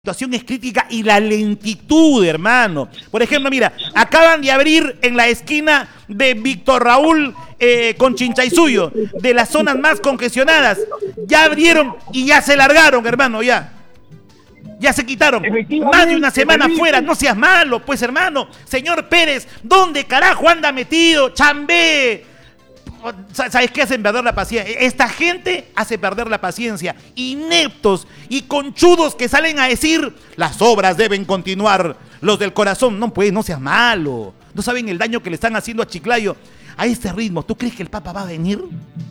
situación es crítica y la lentitud, hermano. Por ejemplo, mira, acaban de abrir en la esquina de Víctor Raúl con Chinchaysuyo, de las zonas más congestionadas. Ya abrieron y ya se largaron, hermano, ya. Ya se quitaron. Más de una semana fuera, no seas malo, pues, hermano. Señor Pérez, ¿dónde carajo anda metido? Chambé. ¿Sabes qué hacen perder la paciencia? Esta gente hace perder la paciencia. Ineptos y conchudos que salen a decir las obras deben continuar. Los del corazón, no pues, no seas malo. No saben el daño que le están haciendo a Chiclayo. A este ritmo, ¿tú crees que el Papa va a venir?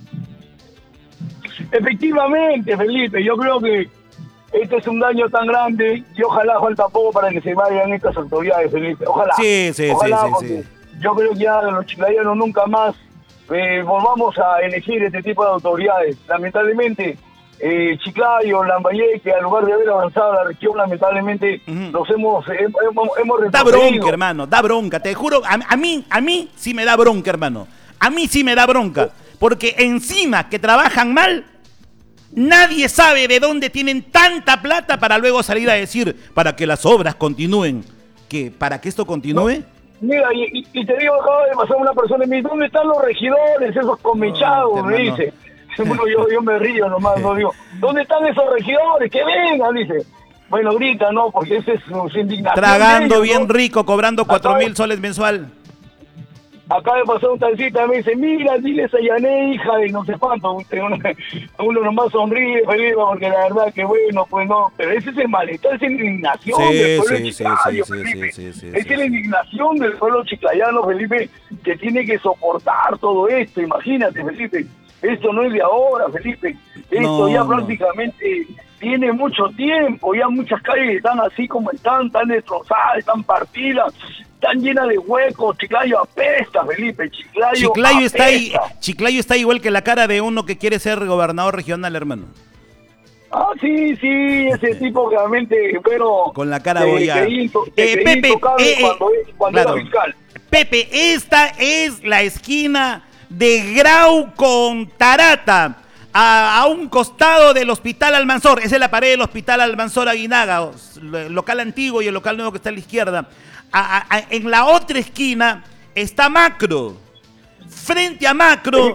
Efectivamente, Felipe, yo creo que este es un daño tan grande y ojalá falta poco para que se vayan estas autoridades, Felipe. Ojalá. Ojalá, Sí. Yo creo que ya los chiclayanos nunca más volvamos a elegir este tipo de autoridades. Lamentablemente, Chiclayo, Lambayeque, al lugar de haber avanzado la región, lamentablemente nos hemos da bronca, hermano, da bronca, te juro, a mí sí me da bronca, hermano. A mí sí me da bronca, porque encima que trabajan mal, nadie sabe de dónde tienen tanta plata para luego salir a decir, para que las obras continúen. ¿Qué? ¿Para que esto continúe? No. Mira, y te digo, acaba de pasar una persona y me dice, ¿dónde están los regidores, esos comechados? Me dice. Bueno, yo me río nomás, no digo, ¿dónde están esos regidores? ¡Que vengan! Dice. Bueno, grita, ¿no? Porque esa es su indignación. Tragando ellos, bien ¿no? rico, cobrando 4,000 soles mensual. Acaba de pasar un taxista, me dice, mira, diles a Yané, hija de no sé cuánto. Uno nomás sonríe, Felipe, porque la verdad que bueno, pues no. Pero ese es el malestar, esa es la indignación del pueblo chiclayano, Felipe. Esa es la indignación del pueblo chiclayano, Felipe, que tiene que soportar todo esto. Imagínate, Felipe, esto no es de ahora, Felipe. Esto ya prácticamente tiene mucho tiempo, ya muchas calles están así como están, tan destrozadas, están partidas, están llenas de huecos. Chiclayo apesta, Felipe. Chiclayo está ahí. Chiclayo está igual que la cara de uno que quiere ser gobernador regional, hermano. Ah, sí, ese tipo realmente, pero con la cara bollada. Pepe, cuando era fiscal. Pepe, esta es la esquina de Grau con Tarata, a un costado del Hospital Almanzor. Esa es la pared del Hospital Almanzor Aguinaga, el local antiguo y el local nuevo que está a la izquierda. En la otra esquina está Macro. Frente a Macro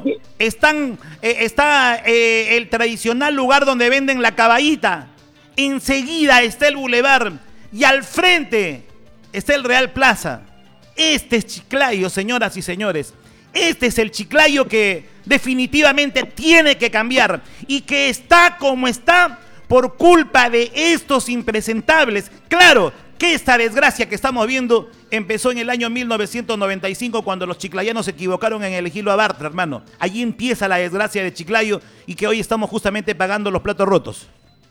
está el tradicional lugar donde venden la caballita. Enseguida está el Boulevard y al frente está el Real Plaza. Este es Chiclayo, señoras y señores. Este es el Chiclayo que definitivamente tiene que cambiar y que está como está por culpa de estos impresentables. Claro que esta desgracia que estamos viendo empezó en el año 1995 cuando los chiclayanos se equivocaron en elegirlo a Bartra, hermano. Allí empieza la desgracia de Chiclayo y que hoy estamos justamente pagando los platos rotos.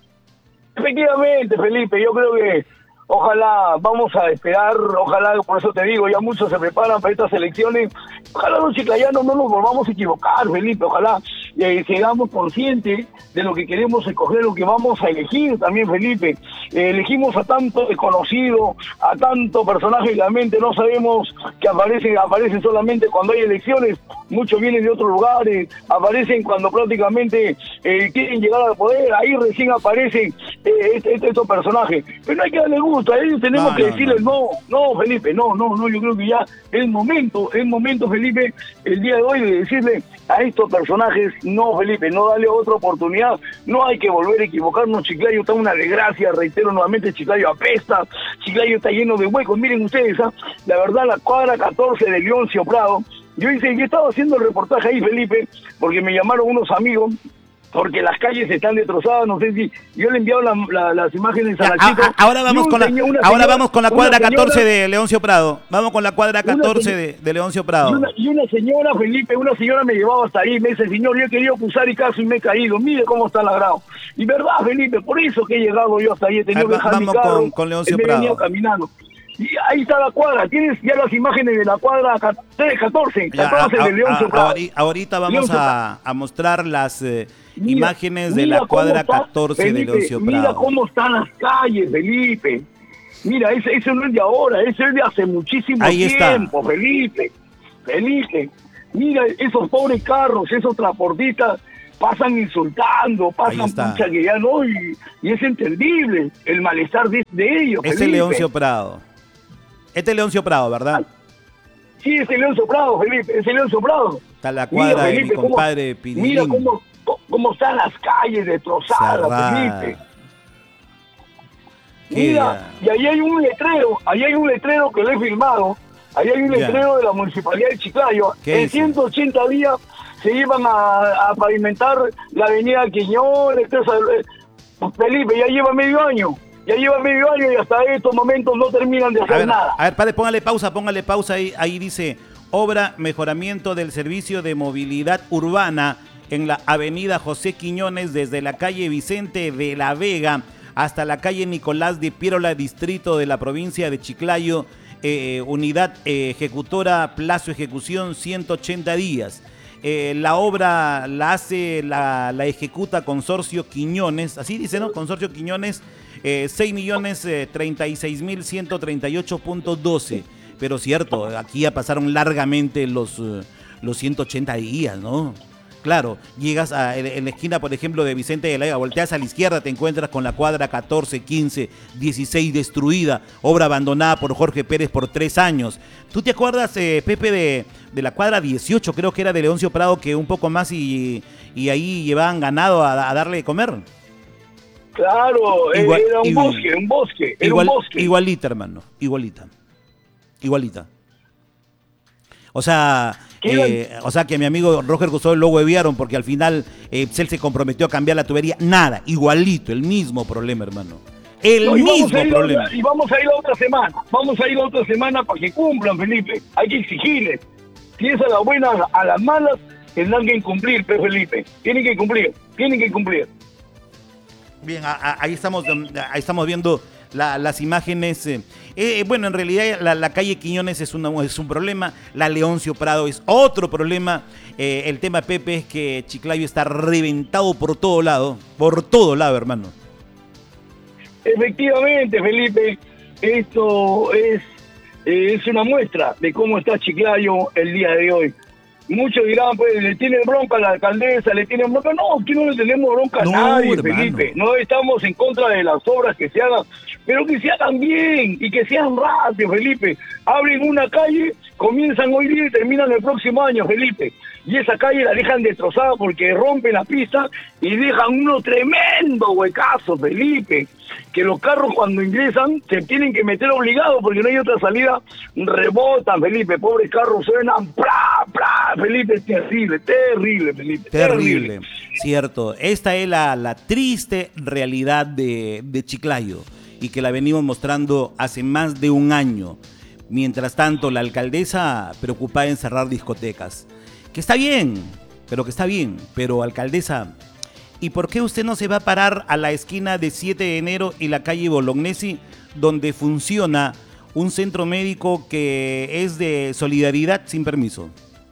Efectivamente, Felipe, yo creo que ojalá, vamos a esperar, ojalá, por eso te digo, ya muchos se preparan para estas elecciones, ojalá los chiclayanos no nos volvamos a equivocar, Felipe, ojalá seamos conscientes de lo que queremos escoger, lo que vamos a elegir también, Felipe. Elegimos a tanto desconocido, a tanto personaje que realmente no sabemos que aparecen solamente cuando hay elecciones, muchos vienen de otros lugares, aparecen cuando prácticamente quieren llegar al poder, ahí recién aparecen estos personajes, pero no hay que darle gusto, a ellos tenemos que decirles no, Felipe, no, yo creo que ya es momento, Felipe, el día de hoy de decirle a estos personajes, no, Felipe, no darle otra oportunidad, no hay que volver a equivocarnos. Chiclayo está una desgracia, reitero nuevamente, Chiclayo apesta, Chiclayo está lleno de huecos, miren ustedes, la verdad, la cuadra 14 de Leoncio Prado, yo estaba haciendo el reportaje ahí, Felipe, porque me llamaron unos amigos, porque las calles están destrozadas, no sé si yo le he enviado las imágenes a la chica. Ahora vamos con la cuadra 14 de Leoncio Prado. Vamos con la cuadra 14 de Leoncio Prado. Y una señora, Felipe, me llevaba hasta ahí, me dice, señor, yo he querido cruzar y casi me he caído, mire cómo está lagrado. Y verdad, Felipe, por eso que he llegado yo hasta ahí, he tenido que dejar mi carro, con Leoncio Prado. He venido caminando. Y ahí está la cuadra, tienes ya las imágenes de la cuadra 14 de Leoncio Prado. Ahorita vamos a mostrar las imágenes de la cuadra 14 Felipe, de Leoncio Prado. Mira cómo están las calles, Felipe. Mira, eso no es de ahora, eso es de hace muchísimo tiempo, Felipe. Mira esos pobres carros, esos transportistas pasan insultando, pasan pucha que ya no, y es entendible el malestar de ellos. Ese Leoncio Prado. Este es Leoncio Prado, ¿verdad? Sí, ese Leoncio Prado, Felipe, ese Leoncio Prado. Está la cuadra de mi compadre Pirilín. Mira cómo están las calles destrozadas, Felipe. Mira, y ahí hay un letrero que lo he filmado, ahí hay un letrero de la Municipalidad de Chiclayo. En 180 días se iban a pavimentar la avenida Quiñones, Felipe, ya lleva medio año y hasta estos momentos no terminan de hacer nada. A ver, padre, póngale pausa ahí dice, obra mejoramiento del servicio de movilidad urbana en la avenida José Quiñones desde la calle Vicente de la Vega hasta la calle Nicolás de Piérola, distrito de la provincia de Chiclayo, unidad ejecutora, plazo ejecución 180 días. La obra la ejecuta Consorcio Quiñones, así dice, ¿no? Consorcio Quiñones, 6.036.138.12. Pero cierto, aquí ya pasaron largamente los 180 días, ¿no? Claro, llegas en la esquina, por ejemplo, de Vicente de la Vega, volteas a la izquierda, te encuentras con la cuadra 14, 15, 16 destruida, obra abandonada por Jorge Pérez por 3 años. ¿Tú te acuerdas, Pepe, de la cuadra 18, creo que era de Leoncio Prado, que un poco más y ahí llevaban ganado a darle de comer? Claro, era un bosque. Igualita, hermano, igualita. O sea, que mi amigo Roger Guzón lo huevearon porque al final él se comprometió a cambiar la tubería. Nada, igualito, el mismo problema, hermano. Mismo problema. Y vamos a ir la otra semana para que cumplan, Felipe. Hay que exigirles. Si es a las buenas, a las malas, tendrán que cumplir, Felipe. Tienen que cumplir. Bien, ahí estamos viendo las imágenes. Bueno, en realidad la calle Quiñones es un problema, la Leoncio Prado es otro problema. El tema, Pepe, es que Chiclayo está reventado por todo lado, hermano. Efectivamente, Felipe, esto es una muestra de cómo está Chiclayo el día de hoy. Muchos dirán, pues, le tiene bronca a la alcaldesa, le tiene bronca. No, aquí no le tenemos bronca a nadie, hermano. Felipe. No estamos en contra de las obras que se hagan, pero que se hagan bien y que sean rápido, Felipe. Abren una calle, comienzan hoy día y terminan el próximo año, Felipe. Y esa calle la dejan destrozada porque rompen la pista y dejan unos tremendos huecazos, Felipe. Que los carros cuando ingresan se tienen que meter obligados porque no hay otra salida, rebotan, Felipe. Pobres carros suenan, Felipe, terrible, Felipe. Terrible, cierto. Esta es la triste realidad de Chiclayo y que la venimos mostrando hace más de un año. Mientras tanto, la alcaldesa preocupada en cerrar discotecas. Que está bien, pero alcaldesa, ¿y por qué usted no se va a parar a la esquina de 7 de enero y la calle Bolognesi, donde funciona un centro médico que es de solidaridad sin permiso,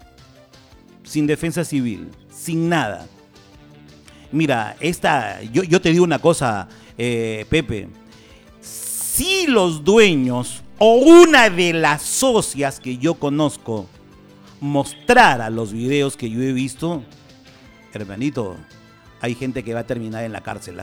sin defensa civil, sin nada? Mira, yo te digo una cosa, Pepe, si los dueños o una de las socias que yo conozco mostrara los videos que yo he visto, hermanito, hay gente que va a terminar en la cárcel.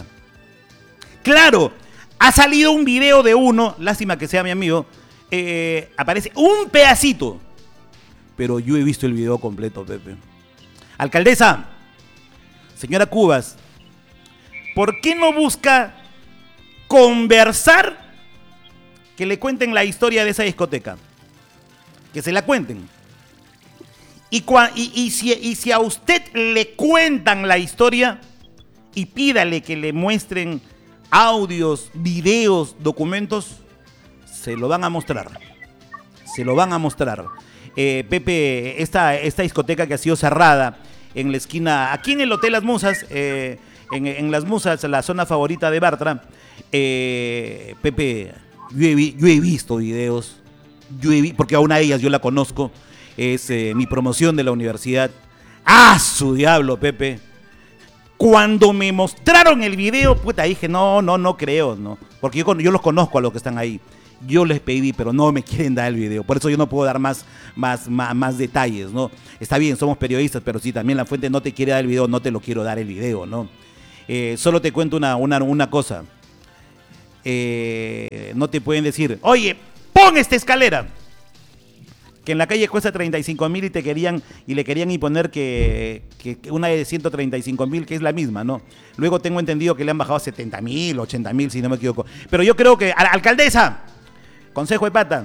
Claro, ha salido un video de uno, lástima que sea mi amigo, aparece un pedacito, pero yo he visto el video completo, Pepe. Alcaldesa, señora Cubas, ¿por qué no busca conversar, que le cuenten la historia de esa discoteca? Que se la cuenten. Y si a usted le cuentan la historia, y pídale que le muestren audios, videos, documentos, se lo van a mostrar. Pepe, esta discoteca que ha sido cerrada en la esquina, aquí en el Hotel Las Musas, en Las Musas, la zona favorita de Bartra, Pepe, yo he visto videos, porque a una de ellas yo la conozco, es mi promoción de la universidad. ¡Ah, su diablo, Pepe! Cuando me mostraron el video, puta, dije, no creo, porque yo los conozco a los que están ahí. Yo les pedí, pero no me quieren dar el video. Por eso yo no puedo dar más detalles, ¿no? Está bien, somos periodistas, pero si también la fuente no te quiere dar el video, no te lo quiero dar el video, ¿no? Solo te cuento una cosa. No te pueden decir, oye, pon esta escalera, que en la calle cuesta 35,000 y le querían imponer que una de 135,000, que es la misma, ¿no? Luego tengo entendido que le han bajado a 70,000, 80,000, si no me equivoco. Pero yo creo que, alcaldesa, consejo de pata,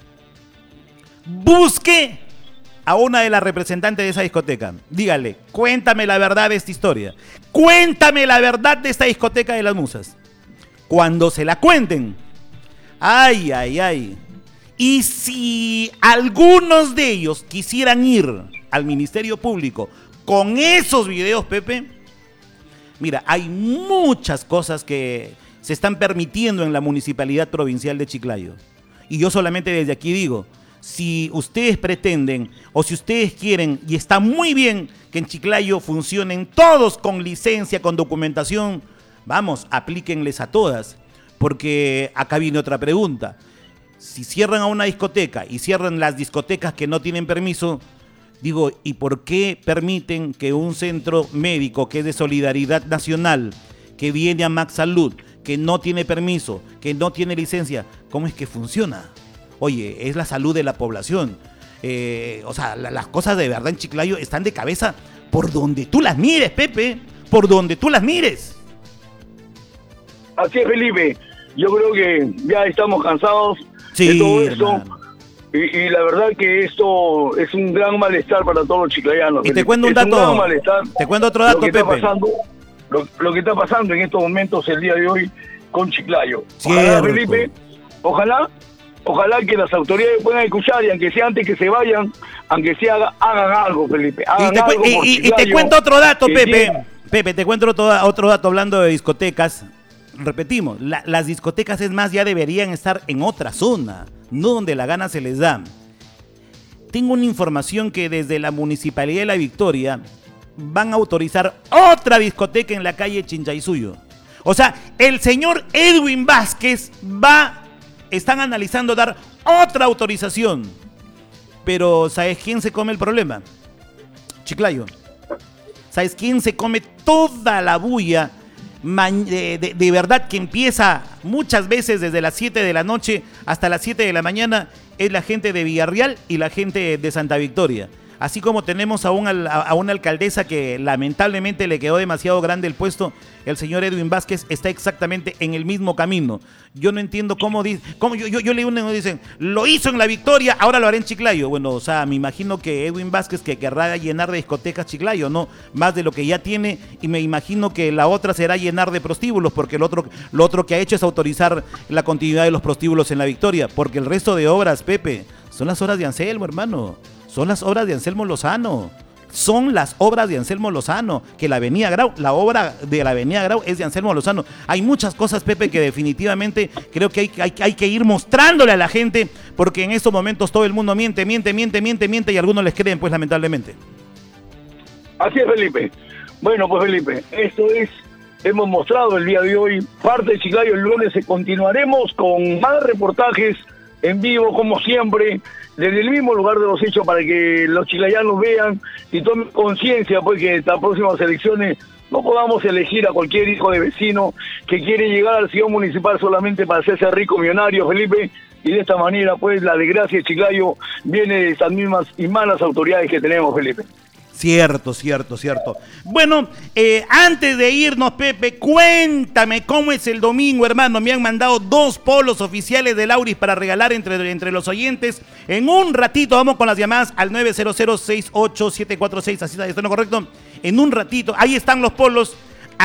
busque a una de las representantes de esa discoteca. Dígale, cuéntame la verdad de esta historia. Cuéntame la verdad de esta discoteca de las Musas. Cuando se la cuenten, ay, ay, ay. Y si algunos de ellos quisieran ir al Ministerio Público con esos videos, Pepe, mira, hay muchas cosas que se están permitiendo en la Municipalidad Provincial de Chiclayo. Y yo solamente desde aquí digo, si ustedes pretenden o si ustedes quieren, y está muy bien que en Chiclayo funcionen todos con licencia, con documentación, vamos, aplíquenles a todas, porque acá viene otra pregunta. Si cierran a una discoteca y cierran las discotecas que no tienen permiso, digo, ¿y por qué permiten que un centro médico que es de Solidaridad Nacional, que viene a Max Salud, que no tiene permiso, que no tiene licencia, cómo es que funciona? Oye, es la salud de la población. O sea, las cosas de verdad en Chiclayo están de cabeza por donde tú las mires, Pepe, por donde tú las mires. Así es, Felipe. Yo creo que ya estamos cansados sí, de todo esto. Y la verdad que esto es un gran malestar para todos los chiclayanos. Y te cuento un dato. Te cuento otro dato, Pepe. Lo que está pasando en estos momentos el día de hoy con Chiclayo. Cierto. Ojalá, Felipe, ojalá que las autoridades puedan escuchar y aunque sea antes que se vayan, aunque sea hagan algo, Felipe. Y te cuento otro dato, Pepe. Pepe, te cuento otro dato hablando de discotecas. Repetimos, las discotecas es más ya deberían estar en otra zona, no donde la gana se les da. Tengo una información que desde la Municipalidad de La Victoria van a autorizar otra discoteca en la calle Chinchaysuyo. O sea, el señor Edwin Vázquez están analizando dar otra autorización. Pero ¿sabes quién se come el problema? Chiclayo. ¿Sabes quién se come toda la bulla? De verdad que empieza muchas veces desde las 7 de la noche hasta las 7 de la mañana, es la gente de Villarreal y la gente de Santa Victoria. Así como tenemos a una alcaldesa que lamentablemente le quedó demasiado grande el puesto, el señor Edwin Vázquez está exactamente en el mismo camino. Yo no entiendo cómo yo leí uno y dicen, lo hizo en La Victoria, ahora lo haré en Chiclayo. Bueno, o sea, me imagino que Edwin Vázquez que querrá llenar de discotecas Chiclayo, ¿no? Más de lo que ya tiene, y me imagino que la otra será llenar de prostíbulos, porque lo otro que ha hecho es autorizar la continuidad de los prostíbulos en La Victoria, porque el resto de obras, Pepe, son las obras de Anselmo, hermano. Son las obras de Anselmo Lozano. Son las obras de Anselmo Lozano. Que la Avenida Grau, la obra de la Avenida Grau es de Anselmo Lozano. Hay muchas cosas, Pepe, que definitivamente creo que hay que ir mostrándole a la gente, porque en estos momentos todo el mundo miente y algunos les creen, pues, lamentablemente. Así es, Felipe. Bueno, pues, Felipe, hemos mostrado el día de hoy parte de Chiclayo. El lunes continuaremos con más reportajes en vivo, como siempre, desde el mismo lugar de los hechos, para que los chiclayanos vean y tomen conciencia, pues, que en las próximas elecciones no podamos elegir a cualquier hijo de vecino que quiere llegar al sillón municipal solamente para hacerse rico millonario, Felipe, y de esta manera, pues, la desgracia de Chiclayo viene de estas mismas y malas autoridades que tenemos, Felipe. Cierto. Bueno, antes de irnos, Pepe, cuéntame cómo es el domingo, hermano. Me han mandado 2 polos oficiales de Lauris para regalar entre los oyentes. En un ratito vamos con las llamadas al 900-68746, así está, ¿no correcto? En un ratito, ahí están los polos.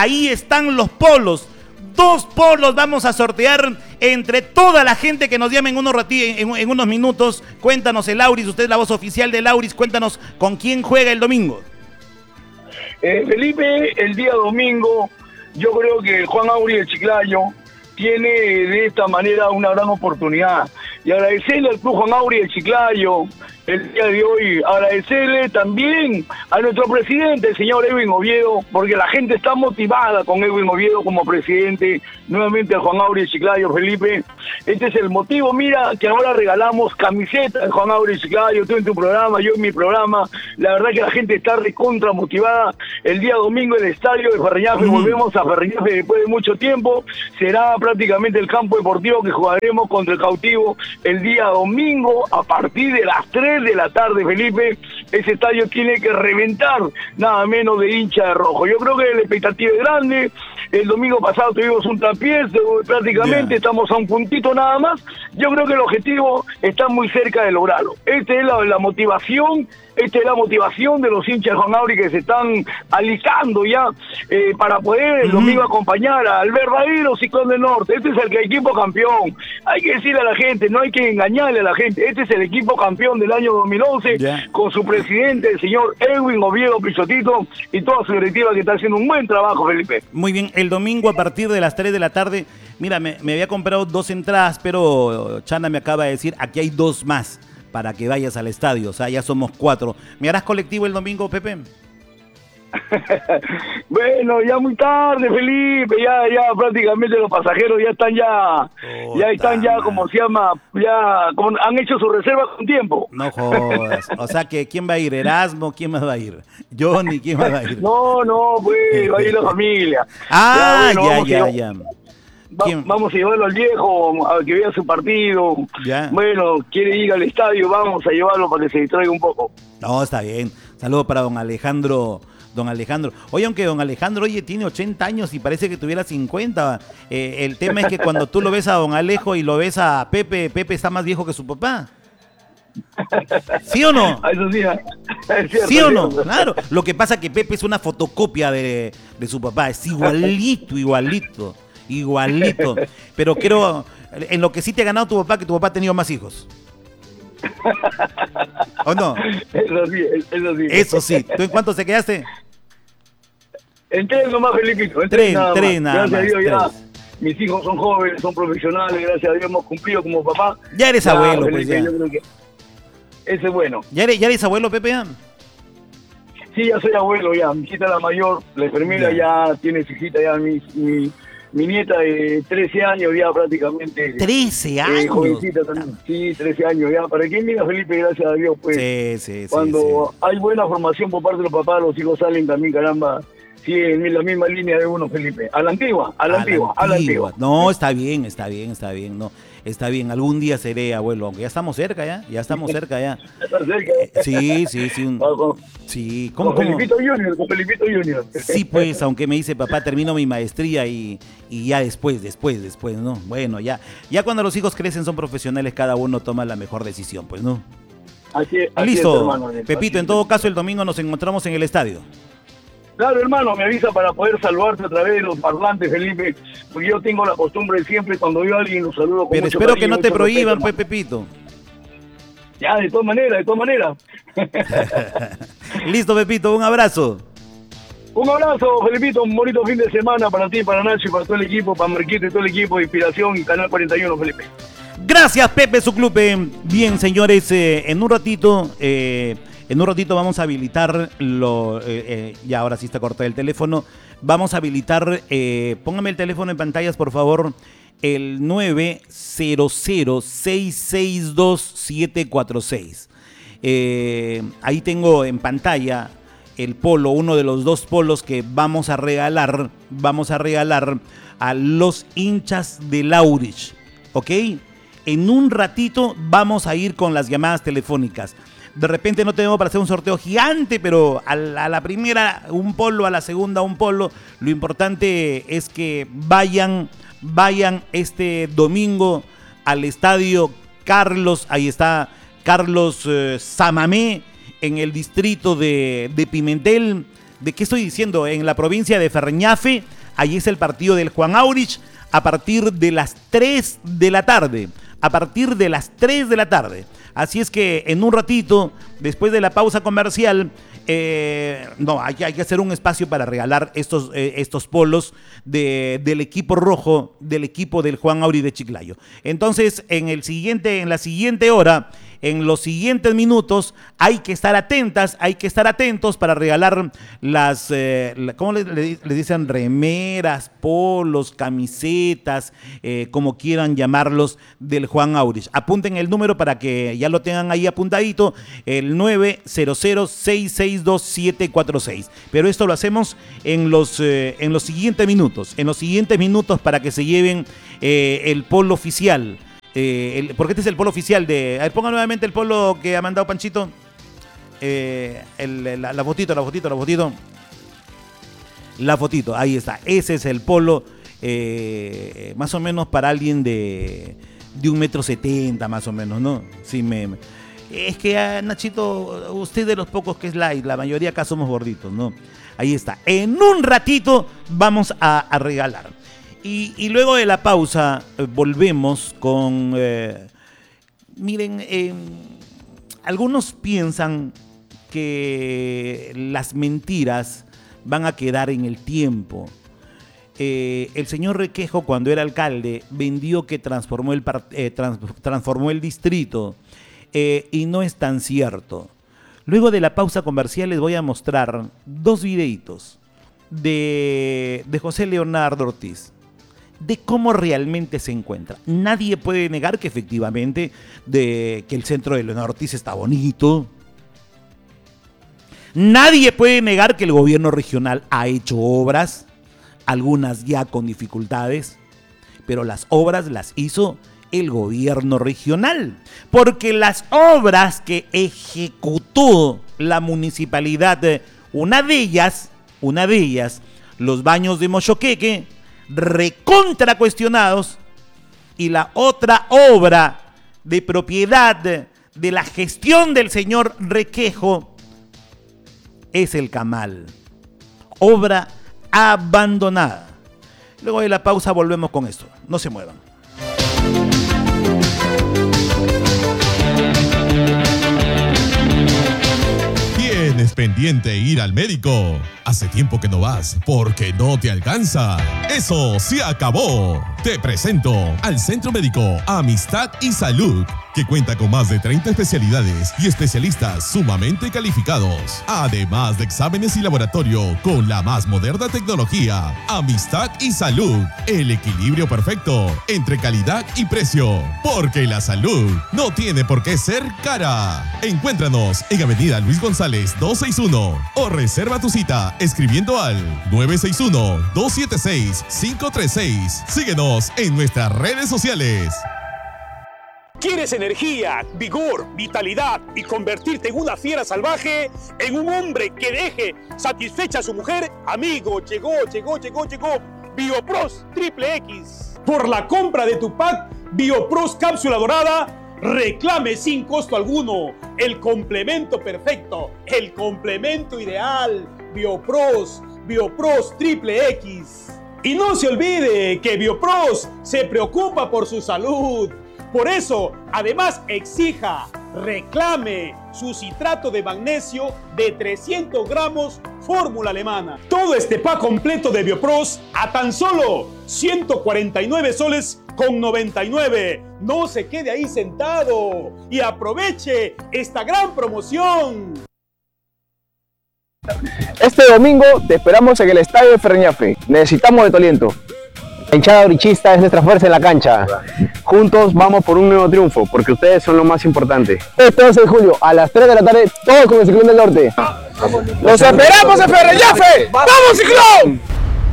2 polos vamos a sortear entre toda la gente que nos llame en unos minutos. Cuéntanos, el Lauris, usted es la voz oficial de Lauris, cuéntanos con quién juega el domingo. Felipe, el día domingo, yo creo que Juan Auri de Chiclayo tiene de esta manera una gran oportunidad. Y agradecerle al Club Juan Auri de Chiclayo el día de hoy agradecerle también a nuestro presidente, el señor Edwin Oviedo, porque la gente está motivada con Edwin Oviedo como presidente, nuevamente a Juan Aurich Chiclayo, Felipe. Este es el motivo, mira, que ahora regalamos camisetas de Juan Aurich Chiclayo, tú en tu programa, yo en mi programa. La verdad que la gente está recontra motivada. El día domingo el estadio de Ferreñafe, volvemos a Ferreñafe después de mucho tiempo, será prácticamente el campo deportivo que jugaremos contra el Cautivo el día domingo a partir de las 3 de la tarde, Felipe. Ese estadio tiene que reventar nada menos de hincha de rojo. Yo creo que la expectativa es grande. El domingo pasado tuvimos un traspiés, prácticamente estamos a un puntito nada más. Yo creo que el objetivo está muy cerca de lograrlo. Esta es la motivación. Esta es la motivación de los hinchas de Juan Aurich que se están alistando ya para poder el domingo acompañar al verdadero Ciclón del Norte. Este es el equipo campeón. Hay que decirle a la gente, no hay que engañarle a la gente. Este es el equipo campeón del año 2011 con su presidente, el señor Edwin Oviedo Pichotito, y toda su directiva que está haciendo un buen trabajo, Felipe. Muy bien, el domingo a partir de las 3 de la tarde, mira, me había comprado 2 entradas, pero Chana me acaba de decir, aquí hay 2 más para que vayas al estadio, o sea, ya somos 4. ¿Me harás colectivo el domingo, Pepe? Bueno, ya muy tarde, Felipe, ya prácticamente los pasajeros ya están como se llama, ya como han hecho su reserva con tiempo. No jodas, o sea que ¿quién va a ir? ¿Erasmo? ¿Quién más va a ir? ¿Johnny? ¿Quién más va a ir? No, pues, va a ir la familia. Ya. Vamos a llevarlo al viejo a que vea su partido. Bueno, quiere ir al estadio, vamos a llevarlo para que se distraiga un poco. No, está bien. Saludos para don Alejandro. Oye, aunque don Alejandro, tiene 80 años y parece que tuviera 50. El tema es que cuando tú lo ves a don Alejo y lo ves a Pepe, Pepe está más viejo que su papá. ¿Sí o no? Eso sí, es cierto. ¿Sí o no? Claro. Lo que pasa es que Pepe es una fotocopia de su papá. Es igualito. Pero creo, en lo que sí te ha ganado tu papá, que tu papá ha tenido más hijos. ¿O no? Eso sí. ¿Tú en cuánto se quedaste? En 3 nomás, Felipito. En 3 nada más. Gracias a Dios ya. Mis hijos son jóvenes, son profesionales, gracias a Dios hemos cumplido como papá. Ya eres abuelo, Felipe, pues ya. Yo creo que ese es bueno. ¿Ya eres abuelo, Pepe? Sí, ya soy abuelo, ya. Mi hijita la mayor, la enfermera ya tiene su hijita, ya mi nieta de 13 años ya prácticamente. ¿13 años? Jovencita también. Sí, 13 años ya. ¿Para quién mira, Felipe? Gracias a Dios, pues. Sí. Cuando hay buena formación por parte de los papás, los hijos salen también, caramba. Sí, en la misma línea de uno, Felipe. A la antigua. No, está bien. No, está bien. Algún día seré abuelo, aunque ya estamos cerca, ya. ¿Estás cerca? Sí. Sí. Con Felipito Junior. Sí, pues, aunque me dice papá, termino mi maestría y ya después, ¿no? Bueno, ya cuando los hijos crecen son profesionales, cada uno toma la mejor decisión, pues, ¿no? Así Listo, es, hermano, Pepito, en todo caso el domingo nos encontramos en el estadio. Claro, hermano, me avisa para poder saludarte a través de los parlantes, Felipe, porque yo tengo la costumbre de siempre cuando veo a alguien lo saludo con pero mucho espero cariño, que no te mucho prohíban, respeto, pues, Pepito. Ya, de todas maneras. Listo, Pepito, un abrazo. Un abrazo, Felipito, un bonito fin de semana para ti, para Nacho y para todo el equipo, para Marquito y todo el equipo de Inspiración y Canal 41, Felipe. Gracias, Pepe Suclupe. Bien, señores, en un ratito vamos a habilitar ya ahora sí está cortado el teléfono. Vamos a habilitar, póngame el teléfono en pantallas, por favor, el 900-662-746. Ahí tengo en pantalla el polo, uno de los 2 polos que vamos a regalar a los hinchas de Aurich, ¿ok? En un ratito vamos a ir con las llamadas telefónicas. De repente no tenemos para hacer un sorteo gigante, pero a la primera un polo, a la segunda un polo. Lo importante es que vayan este domingo al estadio Carlos, ahí está Carlos Samamé, en el distrito de Pimentel. ¿De qué estoy diciendo? En la provincia de Ferreñafe. Allí es el partido del Juan Aurich a partir de las 3 de la tarde. Así es que en un ratito, después de la pausa comercial, No, hay que hacer un espacio para regalar estos polos del equipo rojo, del equipo del Juan Auri de Chiclayo. Entonces, en la siguiente hora, en los siguientes minutos, hay que estar atentos para regalar ¿cómo le dicen? Remeras, polos, camisetas, como quieran llamarlos, del Juan Aurich. Apunten el número para que ya lo tengan ahí apuntadito, el 900-662-746. Pero esto lo hacemos en los siguientes minutos, para que se lleven el polo oficial. Porque este es el polo oficial de... A ver, ponga nuevamente el polo que ha mandado Panchito. La fotito, ahí está. Ese es el polo, más o menos para alguien de 1,70 m, más o menos, ¿no? Sí, es que, Nachito, usted de los pocos que es light, la mayoría acá somos gorditos, ¿no? Ahí está. En un ratito vamos a regalar. Y luego de la pausa volvemos con... miren, algunos piensan que las mentiras van a quedar en el tiempo. El señor Requejo, cuando era alcalde, vendió que transformó el distrito, y no es tan cierto. Luego de la pausa comercial les voy a mostrar 2 videitos de José Leonardo Ortiz, de cómo realmente se encuentra. Nadie puede negar que efectivamente que el centro de Leonardo Ortiz está bonito. Nadie puede negar que el gobierno regional ha hecho obras, algunas ya con dificultades, pero las obras las hizo el gobierno regional, porque las obras que ejecutó la municipalidad, una de ellas, los baños de Mochoqueque, recontra cuestionados, y la otra obra de propiedad de la gestión del señor Requejo es el Camal, obra abandonada. Luego de la pausa volvemos con esto, no se muevan. Tienes pendiente ir al médico. Hace tiempo que no vas porque no te alcanza. Eso se acabó. Te presento al Centro Médico Amistad y Salud, que cuenta con más de 30 especialidades y especialistas sumamente calificados, además de exámenes y laboratorio con la más moderna tecnología. Amistad y Salud, el equilibrio perfecto entre calidad y precio, porque la salud no tiene por qué ser cara. Encuéntranos en Avenida Luis González 261 o reserva tu cita escribiendo al 961-276-536. Síguenos en nuestras redes sociales. ¿Quieres energía, vigor, vitalidad y convertirte en una fiera salvaje? ¿En un hombre que deje satisfecha a su mujer? Amigo, llegó Biopros Triple X. Por la compra de tu pack Biopros Cápsula Dorada, reclame sin costo alguno el complemento perfecto, el complemento ideal. Biopros Triple X. Y no se olvide que Biopros se preocupa por su salud. Por eso, además, exija, reclame su citrato de magnesio de 300 gramos fórmula alemana. Todo este pack completo de Biopros a tan solo 149 soles con 99. No se quede ahí sentado y aproveche esta gran promoción. Este domingo te esperamos en el Estadio de Ferreñafe. Necesitamos de tu aliento. La hinchada aurichista es nuestra fuerza en la cancha. Juntos vamos por un nuevo triunfo, porque ustedes son lo más importante. Este 12 de julio, a las 3 de la tarde, todos con el Ciclón del Norte. ¡Los esperamos en Ferreñafe! ¡Vamos, Ciclón!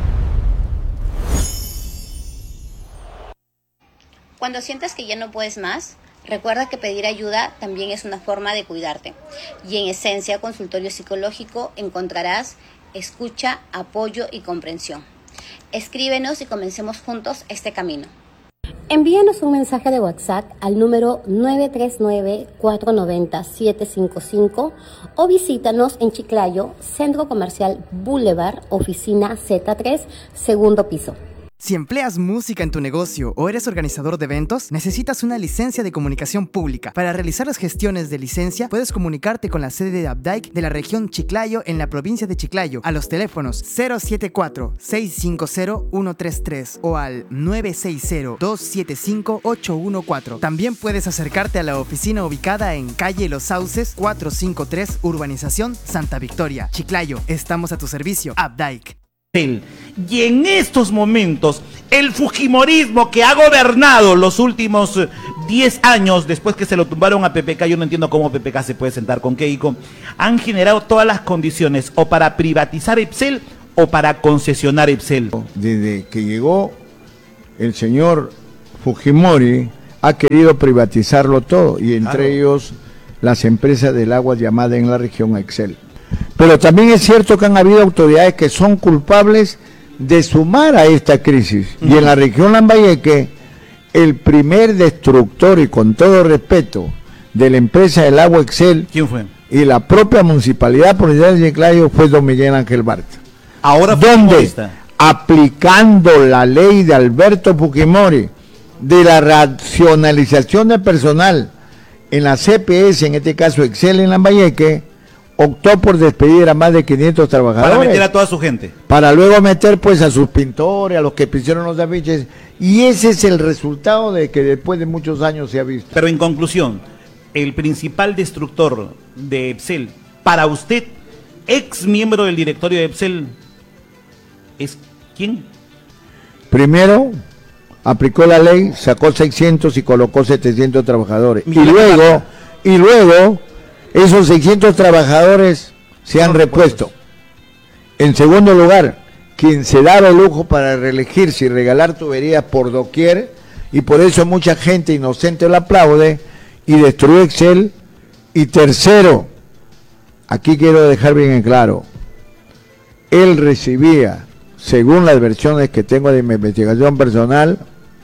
Cuando sientas que ya no puedes más, recuerda que pedir ayuda también es una forma de cuidarte. Y en Esencia Consultorio Psicológico encontrarás escucha, apoyo y comprensión. Escríbenos y comencemos juntos este camino. Envíanos un mensaje de WhatsApp al número 939-490-755 o visítanos en Chiclayo, Centro Comercial Boulevard, oficina Z3, segundo piso. Si empleas música en tu negocio o eres organizador de eventos, necesitas una licencia de comunicación pública. Para realizar las gestiones de licencia, puedes comunicarte con la sede de Abdike de la región Chiclayo en la provincia de Chiclayo a los teléfonos 074-650-133 o al 960-275-814. También puedes acercarte a la oficina ubicada en calle Los Sauces 453, Urbanización Santa Victoria, Chiclayo. Estamos a tu servicio, Abdike. Y en estos momentos, el fujimorismo que ha gobernado los últimos 10 años, después que se lo tumbaron a PPK, yo no entiendo cómo PPK se puede sentar con Keiko, han generado todas las condiciones o para privatizar Epsel o para concesionar Epsel. Desde que llegó el señor Fujimori, ha querido privatizarlo todo, y entre ellos las empresas del agua llamadas en la región Excel. Pero también es cierto que han habido autoridades que son culpables de sumar a esta crisis. Y en la región Lambayeque, el primer destructor, y con todo respeto, de la empresa del agua Excel, ¿quién fue? Y la propia municipalidad provincial de Chiclayo fue don Miguel Ángel Bartra. Ahora donde, aplicando la ley de Alberto Fujimori de la racionalización de personal en la CPS, en este caso Excel en Lambayeque, optó por despedir a más de 500 trabajadores. Para meter a toda su gente. Para luego meter pues a sus pintores, a los que pusieron los afiches. Y ese es el resultado de que después de muchos años se ha visto. Pero en conclusión, el principal destructor de Epsel, para usted, ex miembro del directorio de Epsel, ¿es quién? Primero, aplicó la ley, sacó 600 y colocó 700 trabajadores. Y luego, esos 600 trabajadores se han repuesto. En segundo lugar, quien se daba el lujo para reelegirse y regalar tuberías por doquier, y por eso mucha gente inocente lo aplaude, y destruyó Excel. Y tercero, aquí quiero dejar bien en claro, él recibía, según las versiones que tengo de mi investigación personal,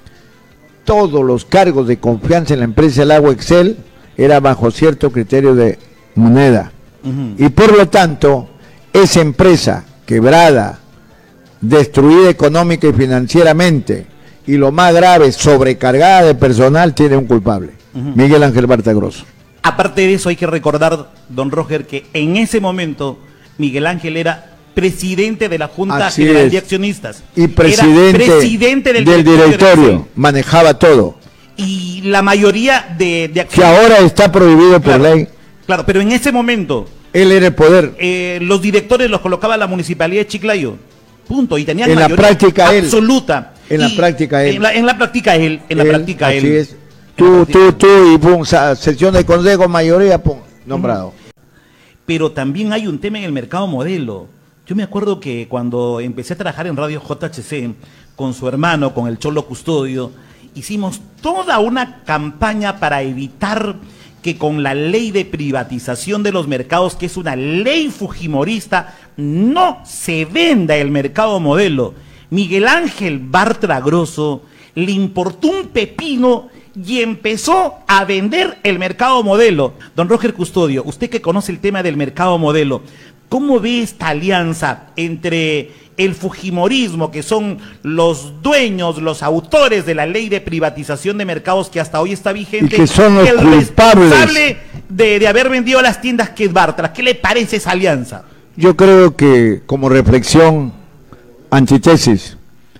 todos los cargos de confianza en la empresa del agua Excel era bajo cierto criterio de moneda. Y por lo tanto, esa empresa quebrada, destruida económica y financieramente, y lo más grave, sobrecargada de personal, tiene un culpable, Miguel Ángel Bartra Grosso. Aparte de eso, hay que recordar, don Roger, que en ese momento Miguel Ángel era presidente de la Junta General de Accionistas. Y presidente del directorio, manejaba todo. Y la mayoría de accionistas, que ahora está prohibido por ley. Claro, pero en ese momento él era el poder. Los directores los colocaba la municipalidad de Chiclayo. Punto. Y tenían en mayoría la práctica absoluta. En la práctica él. En la práctica él. Así es. Tú, y pum, sesión de consejo, mayoría, pum, nombrado. Pero también hay un tema en el mercado modelo. Yo me acuerdo que cuando empecé a trabajar en Radio JHC, con su hermano, con el Cholo Custodio, hicimos toda una campaña para evitar que con la ley de privatización de los mercados, que es una ley fujimorista, no se venda el mercado modelo. Miguel Ángel Bartra Grosso le importó un pepino y empezó a vender el mercado modelo. Don Roger Custodio, usted que conoce el tema del mercado modelo, ¿cómo ve esta alianza entre el fujimorismo, que son los dueños, los autores de la ley de privatización de mercados que hasta hoy está vigente, y que son los culpables responsable de haber vendido las tiendas, que es Bartra? ¿Qué le parece esa alianza? Yo creo que, como reflexión, antítesis,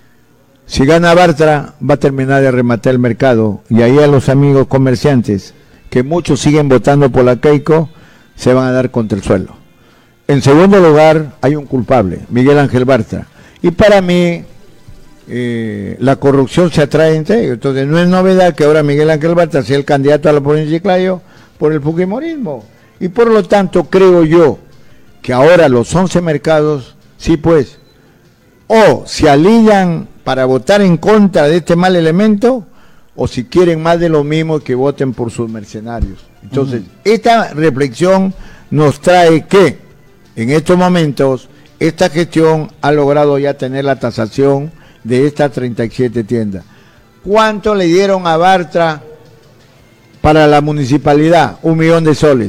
si gana Bartra, va a terminar de rematar el mercado, y ahí a los amigos comerciantes, que muchos siguen votando por la Keiko, se van a dar contra el suelo. En segundo lugar, hay un culpable, Miguel Ángel Bartra. Y para mí, la corrupción se atrae entre ellos. Entonces, no es novedad que ahora Miguel Ángel Bartra sea el candidato a la provincia de Chiclayo por el fujimorismo. Y por lo tanto, creo yo que ahora los 11 mercados, sí pues, o se alinean para votar en contra de este mal elemento, o si quieren más de lo mismo, que voten por sus mercenarios. Entonces, esta reflexión nos trae que en estos momentos esta gestión ha logrado ya tener la tasación de estas 37 tiendas. ¿Cuánto le dieron a Bartra para la municipalidad? 1 millón de soles.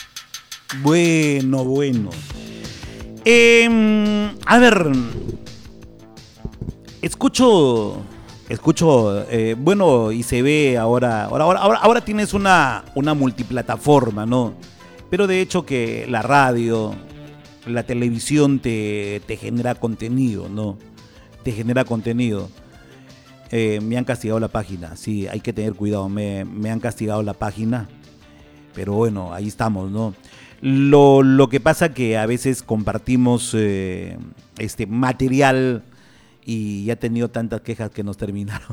Bueno. A ver, Escucho, bueno, y se ve ahora tienes una multiplataforma, ¿no? Pero de hecho que la radio, la televisión te genera contenido, ¿no? Te genera contenido. Me han castigado la página, sí, hay que tener cuidado, me han castigado la página, pero bueno, ahí estamos, ¿no? Lo que pasa que a veces compartimos material y ya he tenido tantas quejas que nos terminaron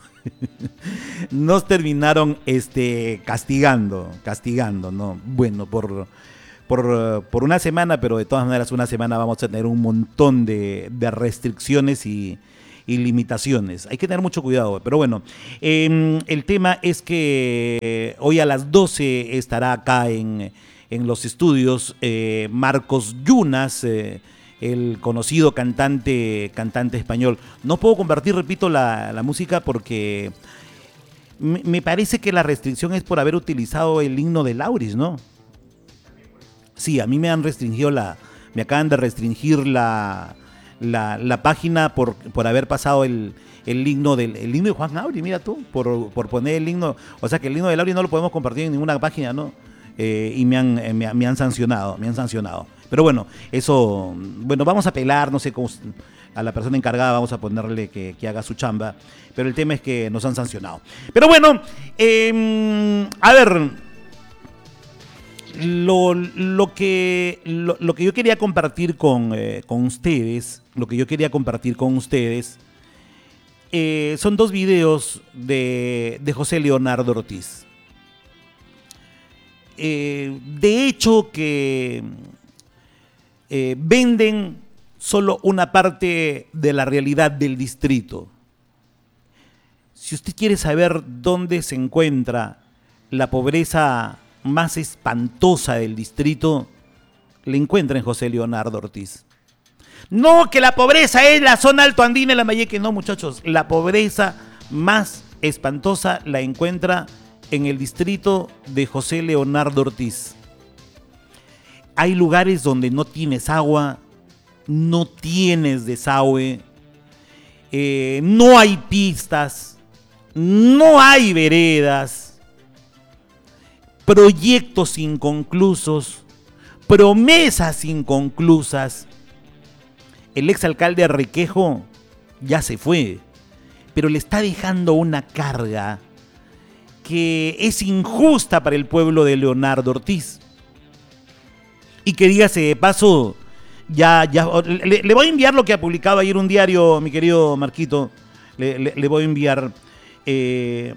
castigando, ¿no? Bueno, por una semana, pero de todas maneras una semana vamos a tener un montón de restricciones y limitaciones. Hay que tener mucho cuidado, pero bueno, el tema es que hoy a las 12 estará acá en los estudios Marcos Yunas, el conocido cantante español. No puedo compartir, repito, la música porque me parece que la restricción es por haber utilizado el himno de Lauris, ¿no? Sí, a mí me acaban de restringir la página por haber pasado el himno de Juan Auri, mira tú, por poner el himno, o sea que el himno de Lauri no lo podemos compartir en ninguna página, ¿no? Y me han sancionado. Pero bueno, eso, bueno, vamos a apelar, no sé cómo, a la persona encargada vamos a ponerle que haga su chamba, pero el tema es que nos han sancionado. Pero bueno, a ver, lo que yo quería compartir con ustedes, son dos videos de José Leonardo Ortiz. De hecho que venden solo una parte de la realidad del distrito. Si usted quiere saber dónde se encuentra la pobreza más espantosa del distrito, le encuentra en José Leonardo Ortiz. No, que la pobreza es la zona alto andina, la Mayeque, no, muchachos, la pobreza más espantosa la encuentra en el distrito de José Leonardo Ortiz. Hay lugares donde no tienes agua, no tienes desagüe, no hay pistas, no hay veredas, proyectos inconclusos, promesas inconclusas. El exalcalde Requejo ya se fue, pero le está dejando una carga que es injusta para el pueblo de Leonardo Ortiz. Y que dígase de paso, le voy a enviar lo que ha publicado ayer un diario, mi querido Marquito, le voy a enviar, y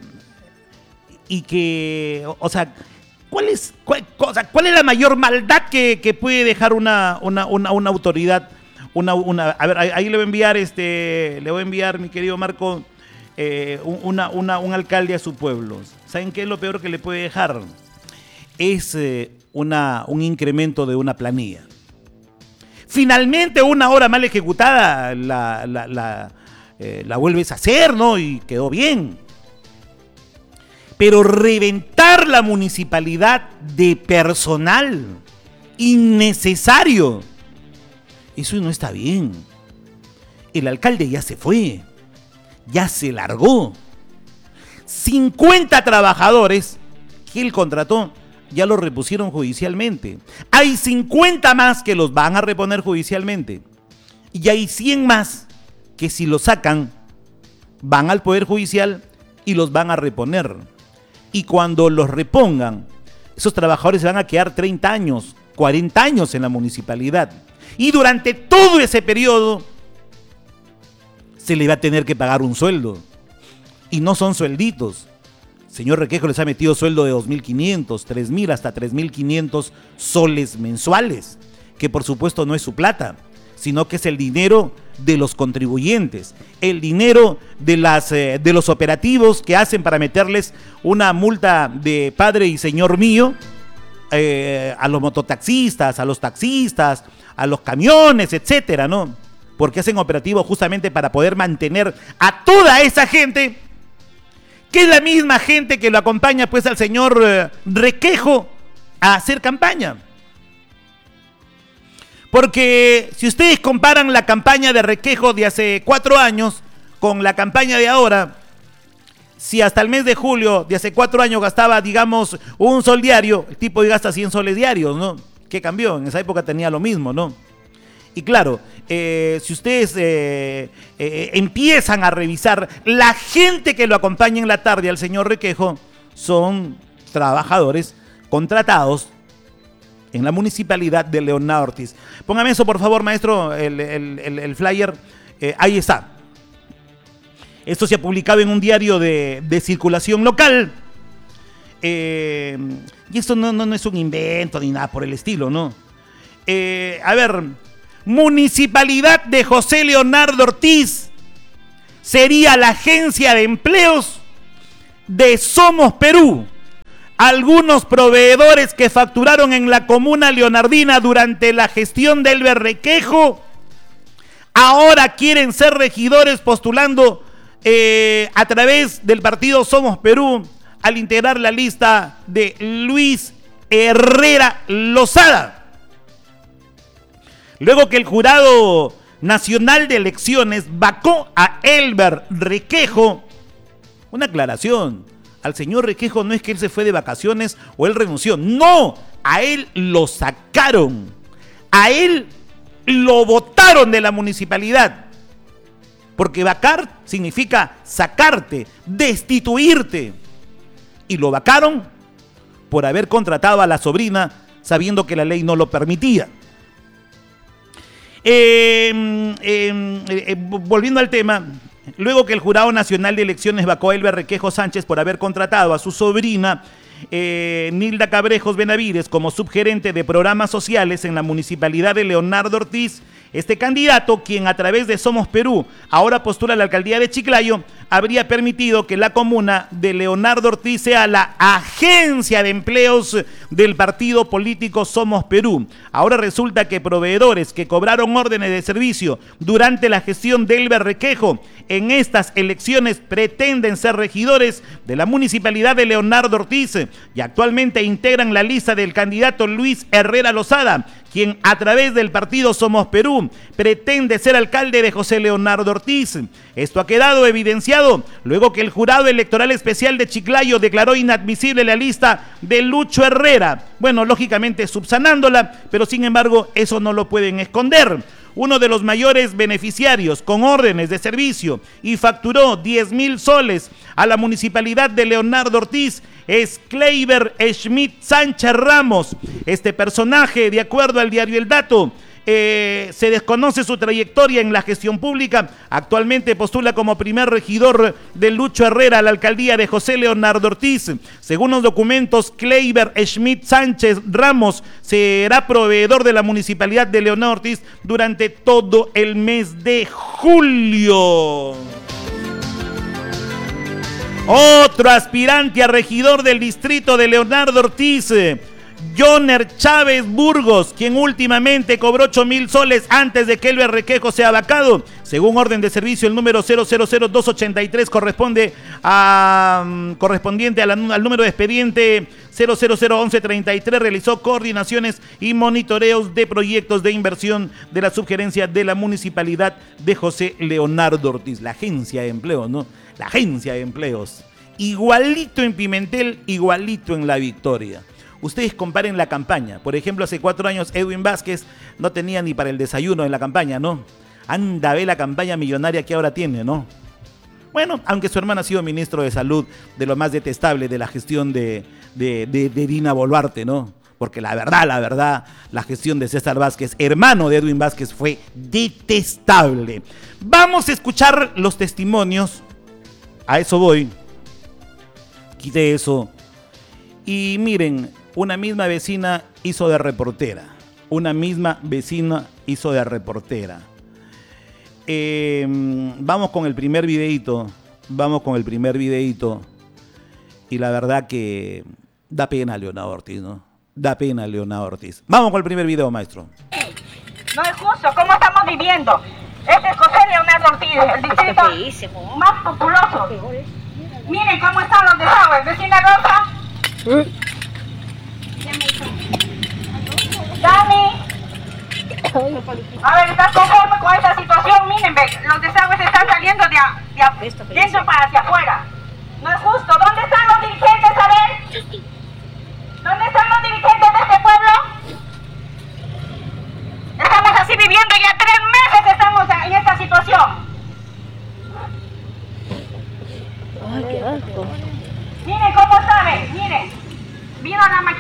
que, o sea, ¿cuál es la mayor maldad que puede dejar una autoridad? A ver, ahí le voy a enviar, mi querido Marco, un alcalde a su pueblo. ¿Saben qué es lo peor que le puede dejar? Es un incremento de una planilla. Finalmente, una hora mal ejecutada la vuelves a hacer, ¿no? Y quedó bien. Pero reventar la municipalidad de personal innecesario, eso no está bien. El alcalde ya se fue, ya se largó. 50 trabajadores que él contrató ya los repusieron judicialmente. Hay 50 más que los van a reponer judicialmente. Y hay 100 más que si los sacan, van al Poder Judicial y los van a reponer. Y cuando los repongan, esos trabajadores se van a quedar 30 años, 40 años en la municipalidad. Y durante todo ese periodo se le va a tener que pagar un sueldo. Y no son suelditos. Señor Requejo les ha metido sueldo de 2.500, 3.000, hasta 3.500 soles mensuales, que por supuesto no es su plata, sino que es el dinero de los contribuyentes, el dinero de los operativos que hacen para meterles una multa de padre y señor mío a los mototaxistas, a los taxistas, a los camiones, etcétera, ¿no? Porque hacen operativos justamente para poder mantener a toda esa gente, que es la misma gente que lo acompaña pues al señor Requejo a hacer campaña. Porque si ustedes comparan la campaña de Requejo de hace 4 años con la campaña de ahora, si hasta el mes de julio de hace 4 años gastaba, digamos, un sol diario, el tipo hoy gasta 100 soles diarios, ¿no? ¿Qué cambió? En esa época tenía lo mismo, ¿no? Y claro, si ustedes empiezan a revisar, la gente que lo acompaña en la tarde al señor Requejo son trabajadores contratados en la municipalidad de Leonardo Ortiz. Póngame eso, por favor, maestro, el flyer. Ahí está. Esto se ha publicado en un diario de circulación local. Y esto no es un invento ni nada por el estilo, ¿no? A ver, Municipalidad de José Leonardo Ortiz sería la agencia de empleos de Somos Perú. Algunos proveedores que facturaron en la comuna leonardina durante la gestión de Elber Requejo ahora quieren ser regidores postulando a través del partido Somos Perú al integrar la lista de Luis Herrera Lozada. Luego que el Jurado Nacional de Elecciones vacó a Elber Requejo, una aclaración, al señor Requejo no es que él se fue de vacaciones o él renunció, no, a él lo sacaron, a él lo botaron de la municipalidad, porque vacar significa sacarte, destituirte, y lo vacaron por haber contratado a la sobrina sabiendo que la ley no lo permitía. Volviendo al tema, luego que el Jurado Nacional de Elecciones vacó a Elber Requejo Sánchez por haber contratado a su sobrina Nilda Cabrejos Benavides como subgerente de programas sociales en la municipalidad de Leonardo Ortiz, este candidato, quien a través de Somos Perú ahora postula a la alcaldía de Chiclayo, habría permitido que la comuna de Leonardo Ortiz sea la agencia de empleos del partido político Somos Perú. Ahora resulta que proveedores que cobraron órdenes de servicio durante la gestión de Elber Requejo en estas elecciones pretenden ser regidores de la municipalidad de Leonardo Ortiz y actualmente integran la lista del candidato Luis Herrera Lozada, quien a través del partido Somos Perú pretende ser alcalde de José Leonardo Ortiz. Esto ha quedado evidenciado luego que el Jurado Electoral Especial de Chiclayo declaró inadmisible la lista de Lucho Herrera. Bueno, lógicamente subsanándola, pero sin embargo eso no lo pueden esconder. Uno de los mayores beneficiarios con órdenes de servicio y facturó 10,000 soles a la municipalidad de Leonardo Ortiz es Kleiber Schmidt Sánchez Ramos. Este personaje, de acuerdo al diario El Dato, se desconoce su trayectoria en la gestión pública. Actualmente postula como primer regidor de Lucho Herrera a la alcaldía de José Leonardo Ortiz. Según los documentos, Kleiber Schmidt Sánchez Ramos será proveedor de la municipalidad de Leonardo Ortiz durante todo el mes de julio. Otro aspirante a regidor del distrito de Leonardo Ortiz, Joner Chávez Burgos, quien últimamente cobró 8,000 soles antes de que Elber Requejo sea vacado. Según orden de servicio, el número 000283 correspondiente al número de expediente 00011133, realizó coordinaciones y monitoreos de proyectos de inversión de la subgerencia de la municipalidad de José Leonardo Ortiz. La agencia de empleo, ¿no? La agencia de empleos. Igualito en Pimentel, igualito en La Victoria. Ustedes comparen la campaña. Por ejemplo, hace 4 años Edwin Vázquez no tenía ni para el desayuno en la campaña, ¿no? Anda, ve la campaña millonaria que ahora tiene, ¿no? Bueno, aunque su hermano ha sido ministro de Salud, de lo más detestable de la gestión de Dina Boluarte, ¿no? Porque la verdad, la gestión de César Vázquez, hermano de Edwin Vázquez, fue detestable. Vamos a escuchar los testimonios. A eso voy. Quité eso. Y miren, una misma vecina hizo de reportera. Vamos con el primer videíto. Y la verdad que da pena a Leonardo Ortiz, ¿no? Da pena a Leonardo Ortiz. Vamos con el primer video, maestro. No es justo, ¿cómo estamos viviendo? Este es José Leonardo Ortiz, el distrito más populoso. Miren cómo están los desagües, vecina Rosa. Dani. A ver, ¿estás conforme con esta situación? Miren, ve, los desagües están saliendo de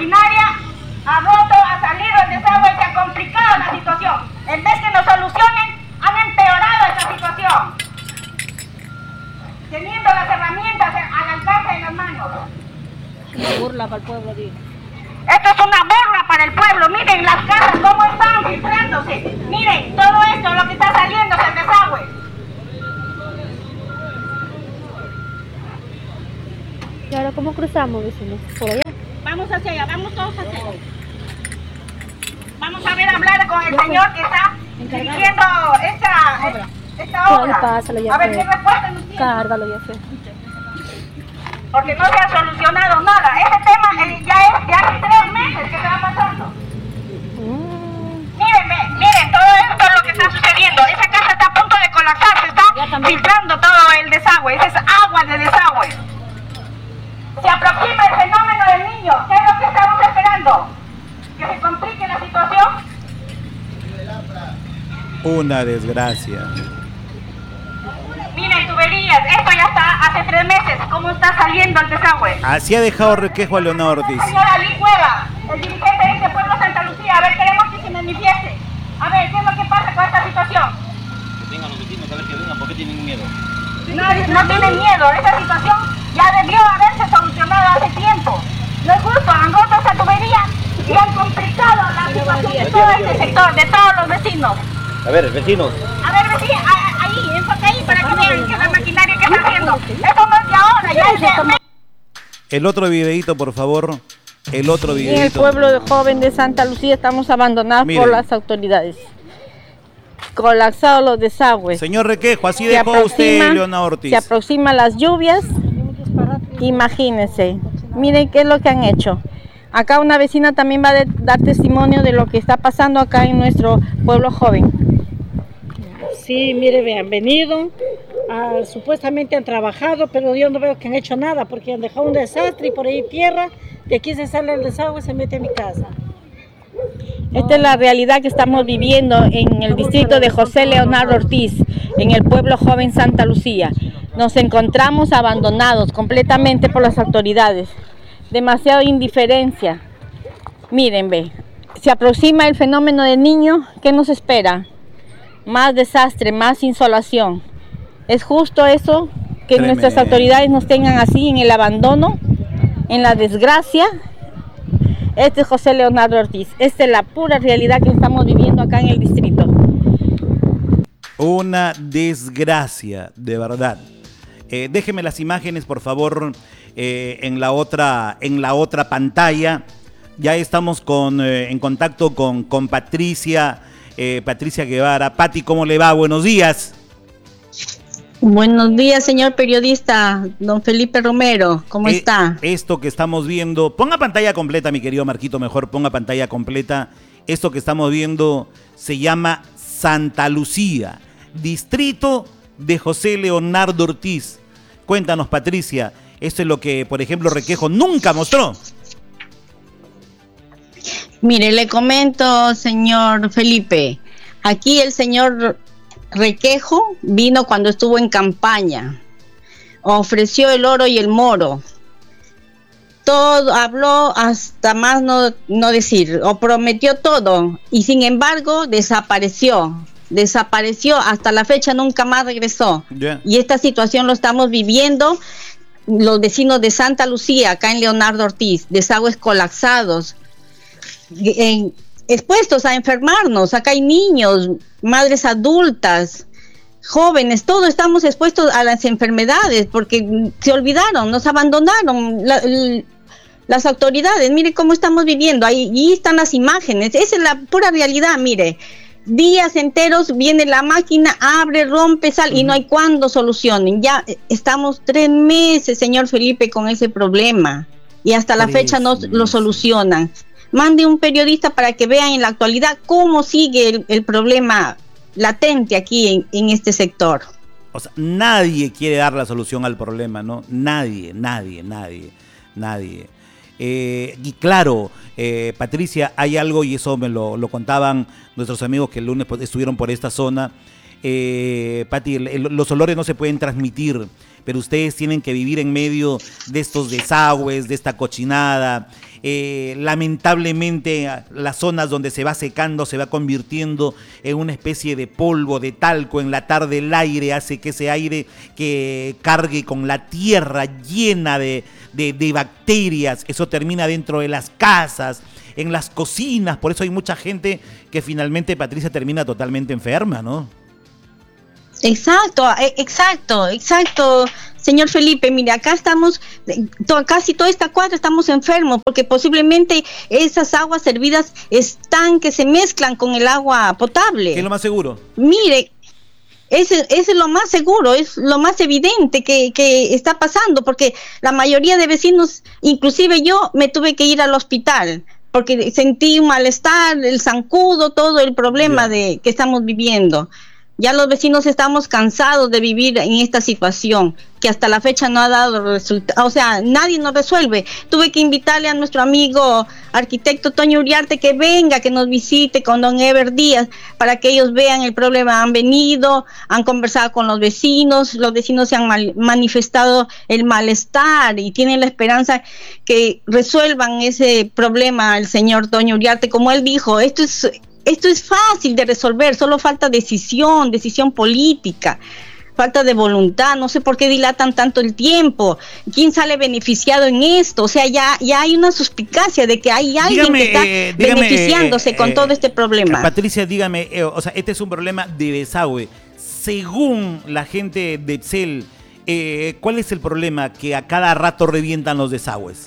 maquinaria ha roto, ha salido el desagüe y se ha complicado la situación. En vez que nos solucionen, han empeorado esta situación, teniendo las herramientas al alcance de las manos. Una burla para el pueblo, digo. Esto es una burla para el pueblo. Miren las casas cómo están filtrándose. Miren, todo esto lo que está saliendo es el desagüe. ¿Y ahora cómo cruzamos, vecinos? ¿Por allá? Vamos hacia allá, vamos todos hacia allá. Vamos a ver, hablar con el señor que está dirigiendo esta obra. Pásalo, ya a ver fue. qué respuesta nos tiene. Cárgalo, ya fue. Porque no se ha solucionado nada. Este tema ya hace 3 meses que está pasando. Miren, todo esto es lo que está sucediendo. Esa casa está a punto de colapsar, se está filtrando todo el desagüe. Esa es agua de desagüe. Se aproxima el fenómeno del niño. ¿Qué es lo que estamos esperando? ¿Que se complique la situación? Una desgracia. Miren, tuberías, esto ya está hace 3 meses. ¿Cómo está saliendo el desagüe? Así ha dejado Requejo a Leonardo Ortiz. Señora Ali Cueva, el dirigente de este pueblo Santa Lucía, a ver, queremos que se manifieste. A ver, ¿qué es lo que pasa con esta situación? Que vengan los vecinos a ver que vengan, ¿por qué tienen miedo? No tienen miedo, esta situación ya debió haberse solucionado hace tiempo. No es justo, han roto esa tubería y han complicado la situación de todo este sector, de todos los vecinos. A ver, vecinos. A ver, vecinos, ahí, enfoca ahí para que vean que la maquinaria que está haciendo. Esto no es de ahora, ya es de... El otro videíto, por favor. El otro videíto. En el pueblo joven de Santa Lucía estamos abandonados por las autoridades. Colapsados los desagües. Señor Requejo, así dejó usted, Leonardo Ortiz. Se aproximan las lluvias. Imagínense. Miren qué es lo que han hecho. Acá una vecina también va a dar testimonio de lo que está pasando acá en nuestro pueblo joven. Sí, mire, han venido, supuestamente han trabajado, pero yo no veo que han hecho nada, porque han dejado un desastre y por ahí tierra, de aquí se sale el desagüe y se mete a mi casa. Esta es la realidad que estamos viviendo en el distrito de José Leonardo Ortiz, en el pueblo joven Santa Lucía. Nos encontramos abandonados completamente por las autoridades. Demasiada indiferencia. Miren, ve, se aproxima el fenómeno del niño. ¿Qué nos espera? Más desastre, más insolación. ¿Es justo eso? Que nuestras autoridades nos tengan así en el abandono, en la desgracia. Este es José Leonardo Ortiz. Esta es la pura realidad que estamos viviendo acá en el distrito. Una desgracia, de verdad. Déjeme las imágenes, por favor, en la otra pantalla. Ya estamos en contacto con Patricia Guevara. Pati, ¿cómo le va? Buenos días. Buenos días, señor periodista, don Felipe Romero, ¿cómo está? Esto que estamos viendo, ponga pantalla completa, mi querido Marquito, mejor ponga pantalla completa. Esto que estamos viendo se llama Santa Lucía, distrito de José Leonardo Ortiz. Cuéntanos, Patricia, esto es lo que, por ejemplo, Requejo nunca mostró. Mire, le comento, señor Felipe, aquí el señor Requejo vino cuando estuvo en campaña, ofreció el oro y el moro, todo, habló hasta más no decir, o prometió todo, y sin embargo desapareció, hasta la fecha nunca más regresó. Y esta situación lo estamos viviendo los vecinos de Santa Lucía, acá en Leonardo Ortiz, desagües colapsados, expuestos a enfermarnos. Acá hay niños, madres adultas, jóvenes, todos estamos expuestos a las enfermedades porque se olvidaron, nos abandonaron las autoridades. Mire cómo estamos viviendo, ahí están las imágenes, esa es la pura realidad. Mire, días enteros viene la máquina, abre, rompe, sale y no hay cuándo solucionen. Ya estamos 3 meses, señor Felipe, con ese problema y hasta la fecha no lo solucionan. Mande un periodista para que vean en la actualidad cómo sigue el problema latente aquí en este sector. O sea, nadie quiere dar la solución al problema, ¿no? Nadie. Y claro, Patricia, hay algo, y eso me lo contaban nuestros amigos que el lunes estuvieron por esta zona. Pati, los olores no se pueden transmitir, pero ustedes tienen que vivir en medio de estos desagües, de esta cochinada. Lamentablemente las zonas donde se va secando se va convirtiendo en una especie de polvo, de talco. En la tarde el aire hace que ese aire que cargue con la tierra llena de bacterias, eso termina dentro de las casas, en las cocinas. Por eso hay mucha gente que finalmente, Patricia, termina totalmente enferma, ¿no? Exacto, señor Felipe. Mire, acá estamos, casi toda esta cuadra estamos enfermos, porque posiblemente esas aguas servidas que se mezclan con el agua potable. ¿Qué es lo más seguro? Mire, ese es lo más seguro, es lo más evidente que está pasando, porque la mayoría de vecinos, inclusive yo, me tuve que ir al hospital, porque sentí un malestar, el zancudo, todo el problema que estamos viviendo. Ya los vecinos estamos cansados de vivir en esta situación, que hasta la fecha no ha dado resultado, o sea, nadie nos resuelve. Tuve que invitarle a nuestro amigo arquitecto Toño Uriarte que venga, que nos visite con don Ever Díaz, para que ellos vean el problema. Han venido, han conversado con los vecinos se han manifestado el malestar y tienen la esperanza que resuelvan ese problema el señor Toño Uriarte. Como él dijo, esto es fácil de resolver, solo falta decisión política, falta de voluntad. No sé por qué dilatan tanto el tiempo. ¿Quién sale beneficiado en esto? O sea, ya hay una suspicacia de que hay alguien que está beneficiándose con todo este problema. Patricia, dígame, o sea, este es un problema de desagüe. Según la gente de EPSEL, ¿cuál es el problema? Que a cada rato revientan los desagües.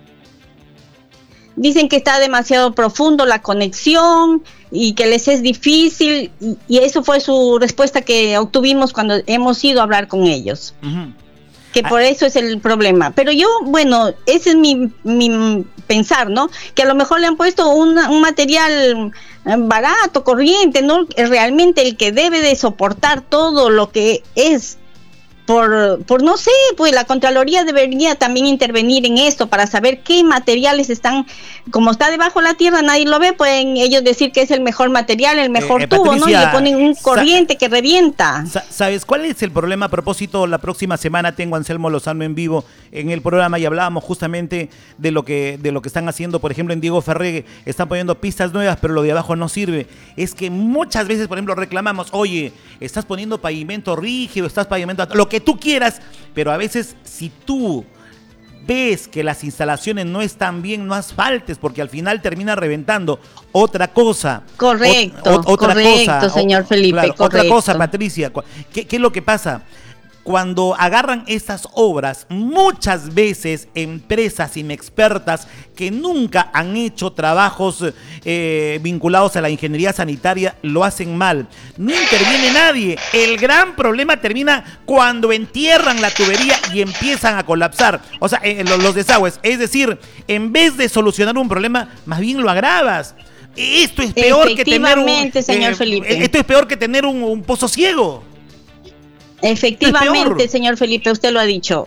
Dicen que está demasiado profundo la conexión y que les es difícil, y eso fue su respuesta que obtuvimos cuando hemos ido a hablar con ellos. Que por eso es el problema. Pero yo, bueno, ese es mi pensar, ¿no? Que a lo mejor le han puesto un material barato, corriente, ¿no? Realmente el que debe de soportar todo lo que es por no sé, pues la Contraloría debería también intervenir en esto para saber qué materiales están, como está debajo de la tierra, nadie lo ve, pueden ellos decir que es el mejor material, el mejor tubo, Patricia, ¿no? Y le ponen un corriente que revienta. ¿Sabes cuál es el problema? A propósito, la próxima semana tengo a Anselmo Lozano en vivo en el programa y hablábamos justamente de lo que están haciendo, por ejemplo, en Diego Ferregue, están poniendo pistas nuevas, pero lo de abajo no sirve. Es que muchas veces, por ejemplo, reclamamos, oye, estás poniendo pavimento rígido, estás pavimentando lo que tú quieras, pero a veces si tú ves que las instalaciones no están bien, no asfaltes, porque al final termina reventando. Otra cosa. Correcto, señor Felipe, claro, correcto. Otra cosa, Patricia, ¿qué es lo que pasa? Cuando agarran estas obras, muchas veces empresas inexpertas que nunca han hecho trabajos vinculados a la ingeniería sanitaria lo hacen mal. No interviene nadie. El gran problema termina cuando entierran la tubería y empiezan a colapsar. O sea, los desagües. Es decir, en vez de solucionar un problema, más bien lo agravas. Esto es peor que tener señor Felipe. Esto es peor que tener un pozo ciego. Efectivamente, señor Felipe, usted lo ha dicho,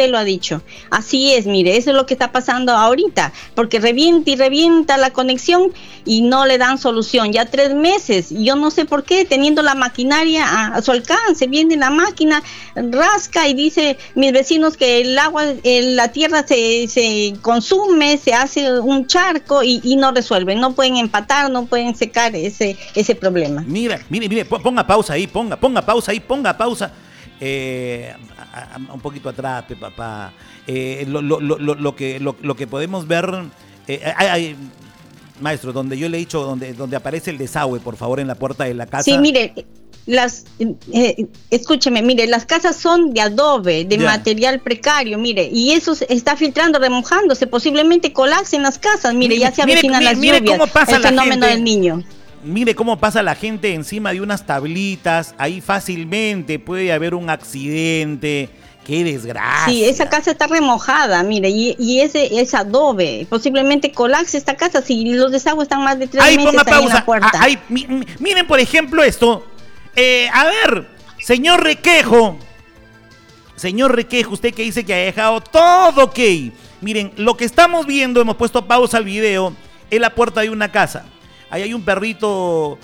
así es, mire, eso es lo que está pasando ahorita, porque revienta y revienta la conexión y no le dan solución, ya 3 meses, y yo no sé por qué, teniendo la maquinaria a su alcance, viene la máquina, rasca y dice mis vecinos que el agua, la tierra se consume, se hace un charco y no resuelven, no pueden empatar, no pueden secar ese problema. Mire, ponga pausa ahí, ponga pausa. Un poquito atrás, papá. Lo que podemos ver, maestro, donde yo le he dicho, donde aparece el desagüe, por favor, en la puerta de la casa. Sí, mire, escúcheme, mire, las casas son de adobe, de material precario, mire, y eso está filtrando, remojándose, posiblemente colapsen las casas, mire, ya se avecinan las lluvias, cómo pasa el fenómeno del Niño. Mire cómo pasa la gente encima de unas tablitas, ahí fácilmente puede haber un accidente. ¡Qué desgracia! Sí, esa casa está remojada, mire, y ese es adobe, posiblemente colapse esta casa si los desagües están más de 3 meses ponga pausa. Ahí en la puerta. Miren, por ejemplo, esto. A ver, señor Requejo, usted que dice que ha dejado todo ok. Miren, lo que estamos viendo, hemos puesto pausa al video, es la puerta de una casa. Ahí hay un perrito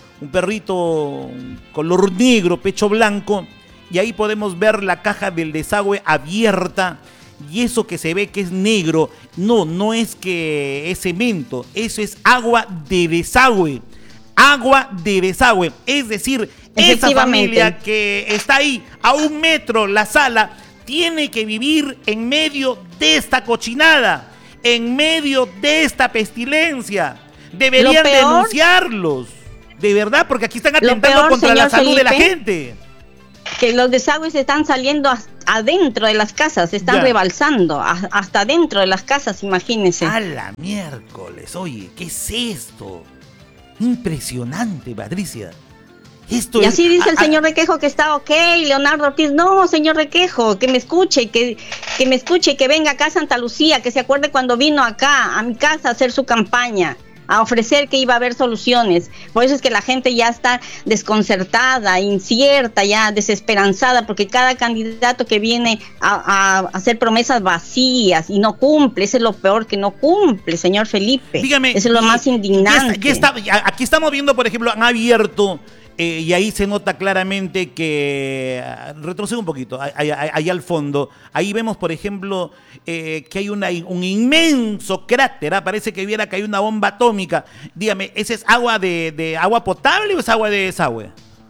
color negro, pecho blanco, y ahí podemos ver la caja del desagüe abierta, y eso que se ve que es negro, no es que es cemento, eso es agua de desagüe. Agua de desagüe, es decir, esa familia que está ahí a 1 metro la sala tiene que vivir en medio de esta cochinada, en medio de esta pestilencia. Deberían denunciarlos, de verdad, porque aquí están atentando contra la salud de la gente. Que los desagües están saliendo adentro de las casas, se están rebalsando hasta adentro de las casas, imagínense. A la miércoles, oye, ¿qué es esto? Impresionante, Patricia. Esto y así dice el señor Requejo que está ok, Leonardo Ortiz. No, señor Requejo, que me escuche, que me escuche, que venga acá a Santa Lucía, que se acuerde cuando vino acá a mi casa a hacer su campaña, a ofrecer que iba a haber soluciones. Por eso es que la gente ya está desconcertada, incierta, ya desesperanzada, porque cada candidato que viene a hacer promesas vacías y no cumple, eso es lo peor, que no cumple, señor Felipe. Dígame, eso es lo más indignante. Aquí estamos viendo, por ejemplo, han abierto, y ahí se nota claramente que, retrocedo un poquito, ahí al fondo, ahí vemos, por ejemplo, que hay un inmenso cráter, parece que hubiera caído una bomba atómica. Dígame, ¿ese es agua de agua potable o es agua de desagüe?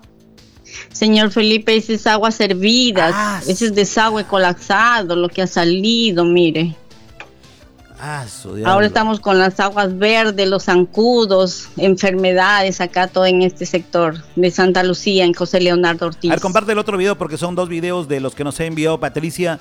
Señor Felipe, ese es agua servida, ese es desagüe colapsado, lo que ha salido, mire. Ahora estamos con las aguas verdes, los zancudos, enfermedades acá todo en este sector de Santa Lucía, en José Leonardo Ortiz. A ver, comparte el otro video porque son 2 videos de los que nos ha enviado Patricia.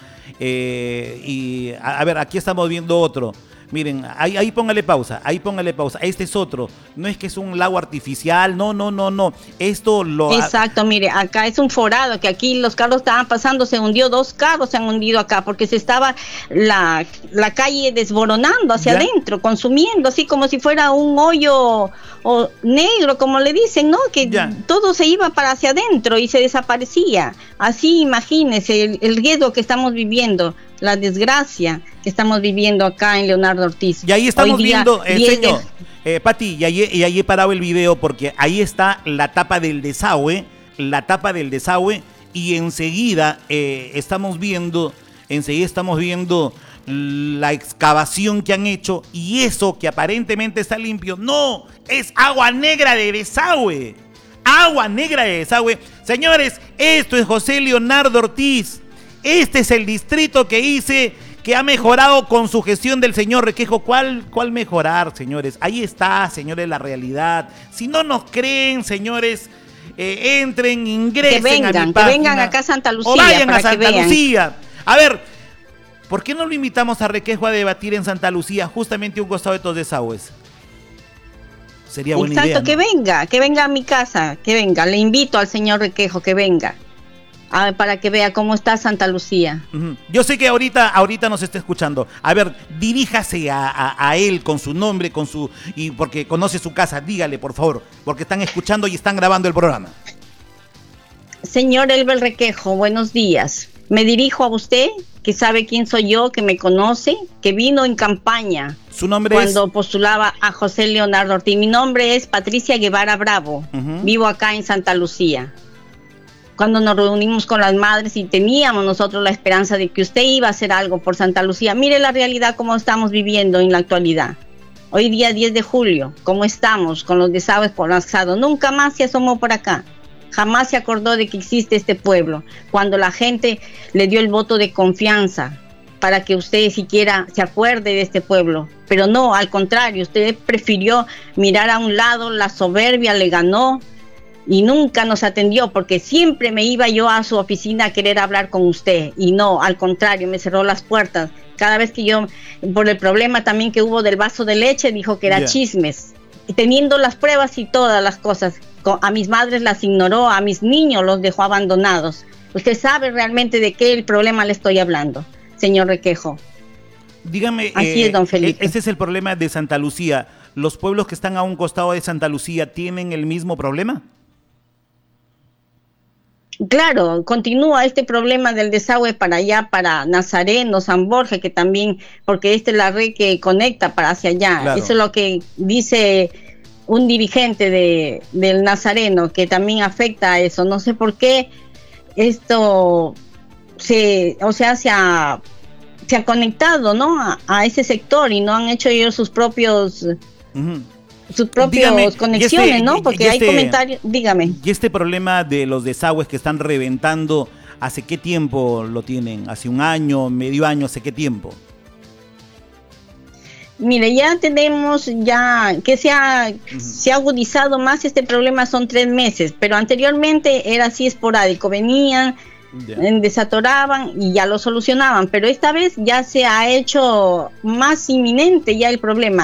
Y a ver, aquí estamos viendo otro. Miren, ahí póngale pausa, Este es otro. No es que es un lago artificial, no. Esto lo... Exacto, mire, acá es un forado, que aquí los carros estaban pasando, se hundió, 2 carros se han hundido acá, porque se estaba la calle desboronando hacia adentro, consumiendo, así como si fuera un hoyo negro, como le dicen, ¿no? Que todo se iba para hacia adentro y se desaparecía. Así, imagínese el riesgo que estamos viviendo, la desgracia que estamos viviendo acá en Leonardo Ortiz. Y ahí estamos viendo, señor, Pati, y ahí he parado el video porque ahí está la tapa del desagüe, y enseguida estamos viendo la excavación que han hecho, y eso que aparentemente está limpio, no, es agua negra de desagüe. Agua negra de desagüe. Señores, esto es José Leonardo Ortiz. Este es el distrito que ha mejorado con su gestión del señor Requejo. ¿Cuál mejorar, señores? Ahí está, señores, la realidad. Si no nos creen, señores, entren, ingresen a mi página. Que vengan acá a Santa Lucía. O vayan para a Santa que vean. Lucía. A ver, ¿por qué no lo invitamos a Requejo a debatir en Santa Lucía, justamente a un costado de estos desagües? Sería buena idea, ¿no? Que venga a mi casa, que venga. Le invito al señor Requejo que venga. Para que vea cómo está Santa Lucía. Yo sé que ahorita nos está escuchando. A ver, diríjase a él con su nombre, y porque conoce su casa. Dígale, por favor, porque están escuchando y están grabando el programa. Señor Elber Requejo, buenos días. Me dirijo a usted, que sabe quién soy yo, que me conoce, que vino en campaña. ¿Su nombre cuando postulaba a José Leonardo Ortiz. Mi nombre es Patricia Guevara Bravo. Vivo acá en Santa Lucía. Cuando nos reunimos con las madres y teníamos nosotros la esperanza de que usted iba a hacer algo por Santa Lucía. Mire la realidad como estamos viviendo en la actualidad. Hoy día 10 de julio, ¿cómo estamos con los desagües colapsados? Nunca más se asomó por acá. Jamás se acordó de que existe este pueblo. Cuando la gente le dio el voto de confianza para que usted siquiera se acuerde de este pueblo. Pero no, al contrario, usted prefirió mirar a un lado, la soberbia le ganó. Y nunca nos atendió, porque siempre me iba yo a su oficina a querer hablar con usted, y no, al contrario, me cerró las puertas. Cada vez que yo, por el problema también que hubo del vaso de leche, dijo que era chismes, y teniendo las pruebas y todas las cosas, a mis madres las ignoró, a mis niños los dejó abandonados. Usted sabe realmente de qué el problema le estoy hablando, señor Requejo. Dígame, así es, don Felipe. Ese es el problema de Santa Lucía. ¿Los pueblos que están a un costado de Santa Lucía tienen el mismo problema? Claro, continúa este problema del desagüe para allá, para Nazareno, San Borja, que también, porque esta es la red que conecta para hacia allá. Claro. Eso es lo que dice un dirigente del Nazareno, que también afecta a eso. No sé por qué esto se ha conectado, ¿no? a ese sector, y no han hecho ellos sus propios conexiones, ¿no? Porque hay comentarios, dígame. ¿Y este problema de los desagües que están reventando, hace qué tiempo lo tienen? ¿Hace un año, medio año, hace qué tiempo? Mire, ya tenemos, que se ha agudizado más este problema, son 3 meses, pero anteriormente era así esporádico, venían, desatoraban y ya lo solucionaban, pero esta vez ya se ha hecho más inminente ya el problema.